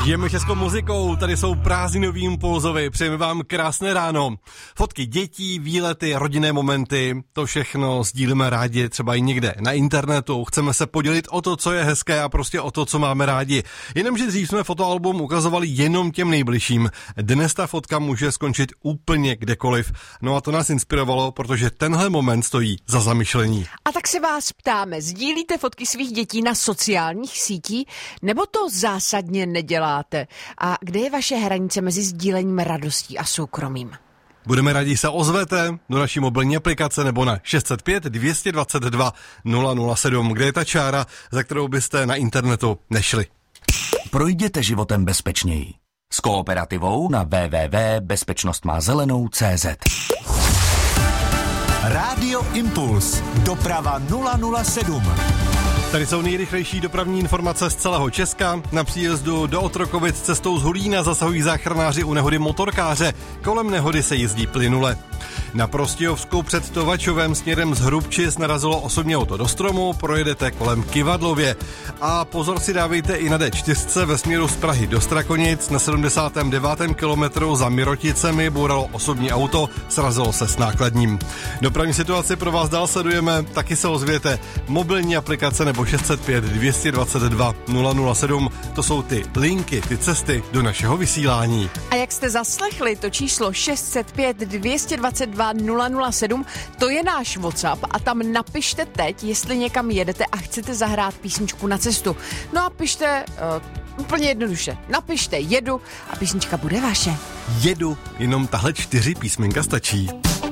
Žijeme českou muzikou, tady jsou prázdninový impulzovy, přejeme vám krásné ráno. Fotky dětí, výlety, rodinné momenty, to všechno sdílíme rádi třeba i někde na internetu. Chceme se podělit o to, co je hezké a prostě o to, co máme rádi. Jenomže dřív jsme fotoalbum ukazovali jenom těm nejbližším. Dnes ta fotka může skončit úplně kdekoliv. No a to nás inspirovalo, protože tenhle moment stojí za zamyšlení. A tak se vás ptáme, sdílíte fotky svých dětí na sociálních sítích, nebo to zásadně neděláte? A kde je vaše hranice mezi sdílením radostí a soukromím? Budeme rádi, se ozvete do naší mobilní aplikace nebo na 605 222 007, kde je ta čára, za kterou byste na internetu nešli. Projděte životem bezpečněji. S Kooperativou na www.bezpečnostmázelenou.cz. Rádio Impuls. Doprava 007. Tady jsou nejrychlejší dopravní informace z celého Česka. Na příjezdu do Otrokovic cestou z Hulína zasahují záchranáři u nehody motorkáře. Kolem nehody se jezdí plynule. Na Prostějovsku před Tovačovem směrem z Hrubčic narazilo osobní auto do stromu, projedete kolem Kyvadlově. A pozor si dávejte i na D4 ve směru z Prahy do Strakonic. Na 79. kilometru za Miroticemi bouralo osobní auto, srazilo se s nákladním. Dopravní situaci pro vás dál sledujeme, taky se ozvěte. Mobilní aplikace nebo 605 222 007, to jsou ty linky, ty cesty do našeho vysílání. A jak jste zaslechli, to číslo 605 222 007, to je náš WhatsApp a tam napište teď, jestli někam jedete a chcete zahrát písničku na cestu. No a pište úplně jednoduše. Napište jedu a písnička bude vaše. Jedu, jenom tahle 4 písmenka stačí.